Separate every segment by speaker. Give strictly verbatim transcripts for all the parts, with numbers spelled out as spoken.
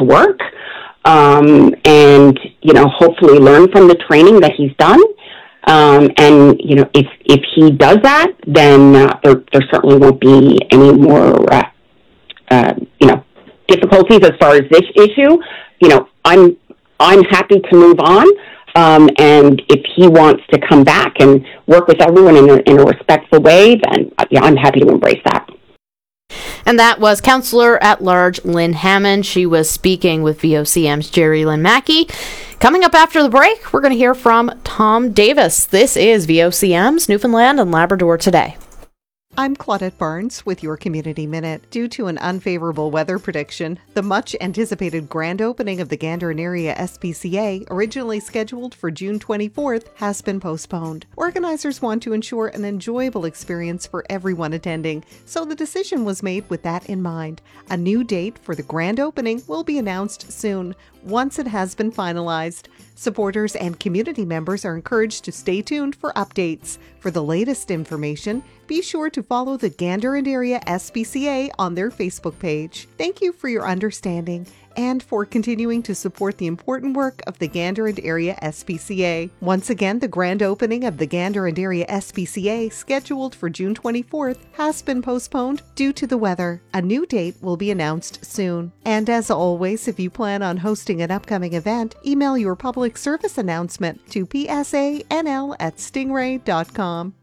Speaker 1: to work, um, and, you know, hopefully learn from the training that he's done. Um, and, you know, if, if he does that, then uh, there, there certainly won't be any more, uh, uh, you know, difficulties as far as this issue. You know, I'm, I'm happy to move on. Um, and if he wants to come back and work with everyone in a, in a respectful way, then uh, yeah, I'm happy to embrace that.
Speaker 2: And that was Councillor at Large Lynn Hammond. She was speaking with V O C M's Jerry Lynn Mackey. Coming up after the break, we're going to hear from Tom Davis. This is V O C M's Newfoundland and Labrador Today.
Speaker 3: I'm Claudette Barnes with your Community Minute. Due to an unfavorable weather prediction, the much-anticipated grand opening of the Gander and Area S P C A, originally scheduled for June twenty-fourth, has been postponed. Organizers want to ensure an enjoyable experience for everyone attending, so the decision was made with that in mind. A new date for the grand opening will be announced soon, once it has been finalized. Supporters and community members are encouraged to stay tuned for updates. For the latest information, be sure to follow the Gander and Area S P C A on their Facebook page. Thank you for your understanding and for continuing to support the important work of the Gander and Area S P C A. Once again, the grand opening of the Gander and Area S P C A, scheduled for June twenty-fourth, has been postponed due to the weather. A new date will be announced soon. And as always, if you plan on hosting an upcoming event, email your public service announcement to p s a n l at stingray dot com.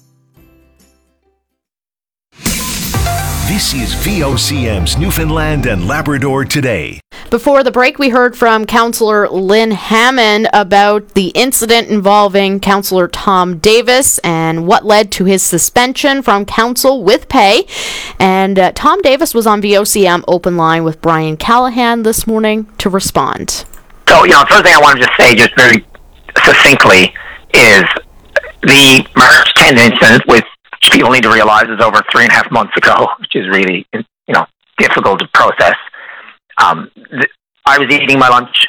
Speaker 4: This is V O C M's Newfoundland and Labrador Today.
Speaker 2: Before the break, we heard from Councillor Lynn Hammond about the incident involving Councillor Tom Davis and what led to his suspension from council with pay. And uh, Tom Davis was on V O C M Open Line with Brian Callahan this morning to respond.
Speaker 5: So, you know, the first thing I want to just say, just very succinctly, is the March tenth incident, which people need to realize is over three and a half months ago, which is really, you know, difficult to process. Um, th- I was eating my lunch.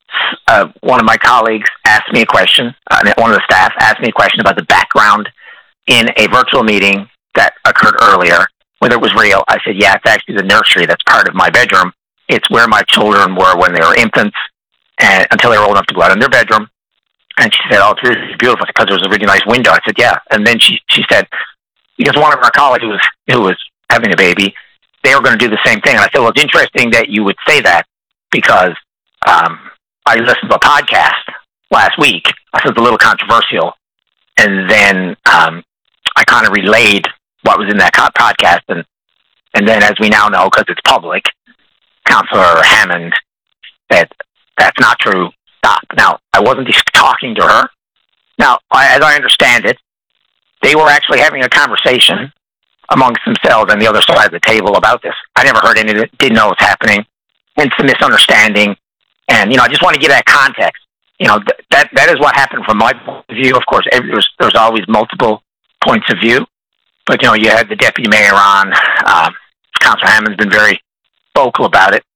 Speaker 5: Uh, one of my colleagues asked me a question, uh, one of the staff asked me a question about the background in a virtual meeting that occurred earlier, whether it was real. I said, yeah, it's actually the nursery that's part of my bedroom. It's where my children were when they were infants and until they were old enough to go out in their bedroom. And she said, oh, it's really beautiful because there was a really nice window. I said, yeah. And then she, she said, because one of our colleagues who was, who was having a baby, they were going to do the same thing. And I said, well, it's interesting that you would say that because um, I listened to a podcast last week. I said it's a little controversial. And then um, I kind of relayed what was in that podcast. And, and then, as we now know, because it's public, Councillor Hammond said, that's not true. Stop. Now, I wasn't just talking to her. Now, I, as I understand it, they were actually having a conversation amongst themselves on the other side of the table about this. I never heard any of it, didn't know what was happening. Hence the misunderstanding. And, you know, I just want to give that context. You know, th- that that is what happened from my point of view. Of course, every, there's, there's always multiple points of view. But, you know, you had the deputy mayor on. Um, Councillor Hammond's been very vocal about it.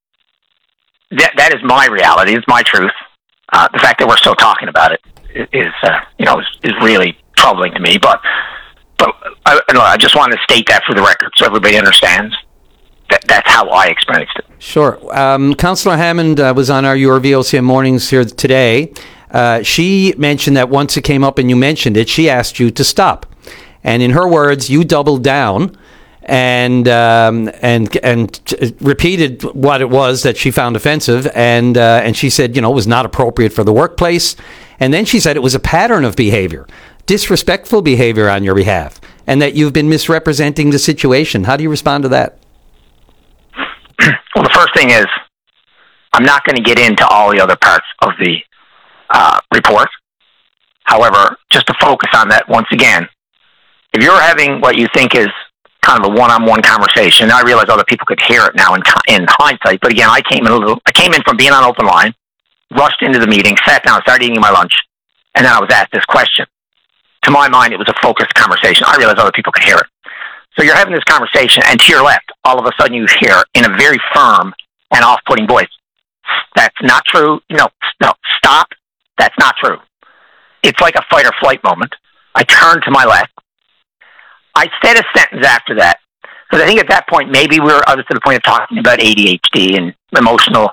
Speaker 5: That That is my reality. It's my truth. Uh, the fact that we're still talking about it is, uh, you know, is, is really troubling to me. But but I, I just want to state that for the record so everybody understands that that's how I experienced it.
Speaker 6: Sure. Um, Councillor Hammond uh, was on our your V O C M mornings here today. Uh, she mentioned that once it came up and you mentioned it, she asked you to stop. And in her words, you doubled down and um, and and t- repeated what it was that she found offensive, and uh, and she said, you know, it was not appropriate for the workplace, and then she said it was a pattern of behavior, disrespectful behavior on your behalf, and that you've been misrepresenting the situation. How do you respond to that?
Speaker 5: Well, the first thing is, I'm not going to get into all the other parts of the uh, report. However, just to focus on that once again, if you're having what you think is kind of a one-on-one conversation. I realize other people could hear it now in, in hindsight, but again, I came in a little. I came in from being on Open Line, rushed into the meeting, sat down, started eating my lunch, and then I was asked this question. To my mind, it was a focused conversation. I realize other people could hear it. So you're having this conversation, and to your left, all of a sudden you hear in a very firm and off-putting voice, "That's not true. No, no, stop. That's not true." It's like a fight or flight moment. I turned to my left. I said a sentence after that, because I think at that point, maybe we were, I was to the point of talking about A D H D and emotional